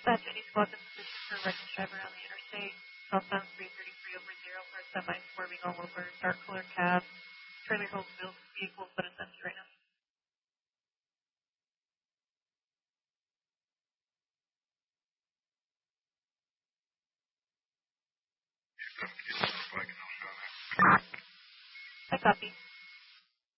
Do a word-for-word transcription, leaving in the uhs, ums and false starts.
Dispatch, any squad in position for a reckless driver on the interstate. Southbound three thirty-three over zero for a semi swerving all over. Dark colored cab. Trailer holds wheels vehicles, but it's empty right now. I copy.